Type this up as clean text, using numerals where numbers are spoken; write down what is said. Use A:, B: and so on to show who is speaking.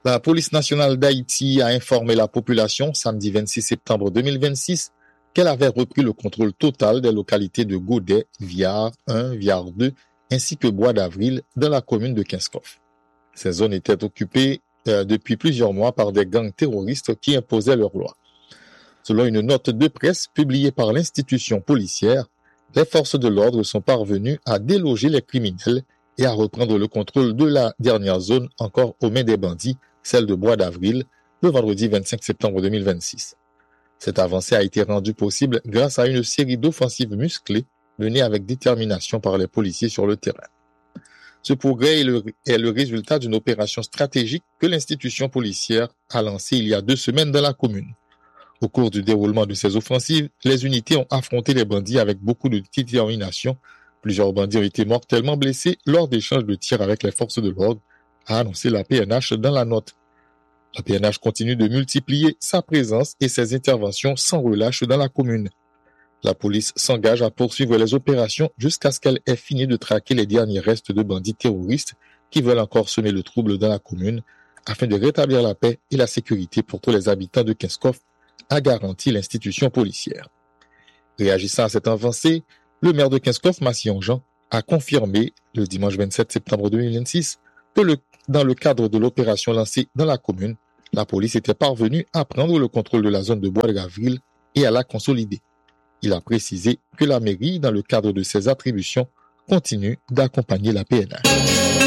A: La police nationale d'Haïti a informé la population samedi 26 septembre 2026 qu'elle avait repris le contrôle total des localités de Godet, Viard 1, Viard 2 ainsi que Bois d'Avril dans la commune de Kinskov. Ces zones étaient occupées depuis plusieurs mois par des gangs terroristes qui imposaient leurs lois. Selon une note de presse publiée par l'institution policière, les forces de l'ordre sont parvenues à déloger les criminels et à reprendre le contrôle de la dernière zone encore aux mains des bandits, celle de Bois d'Avril, le vendredi 25 septembre 2026. Cette avancée a été rendue possible grâce à une série d'offensives musclées menées avec détermination par les policiers sur le terrain. Ce progrès est le résultat d'une opération stratégique que l'institution policière a lancée il y a 2 semaines dans la commune. Au cours du déroulement de ces offensives, les unités ont affronté les bandits avec beaucoup de détermination. Plusieurs bandits ont été mortellement blessés lors d'échanges de tirs avec les forces de l'ordre, a annoncé la PNH dans la note. La PNH continue de multiplier sa présence et ses interventions sans relâche dans la commune. La police s'engage à poursuivre les opérations jusqu'à ce qu'elle ait fini de traquer les derniers restes de bandits terroristes qui veulent encore semer le trouble dans la commune afin de rétablir la paix et la sécurité pour tous les habitants de Kinskov, a garanti l'institution policière. Réagissant à cette avancée, le maire de Kinskov, Massillon Jean, a confirmé le dimanche 27 septembre 2026 que dans le cadre de l'opération lancée dans la commune, la police était parvenue à prendre le contrôle de la zone de Bois d'Avril et à la consolider. Il a précisé que la mairie, dans le cadre de ses attributions, continue d'accompagner la PNH.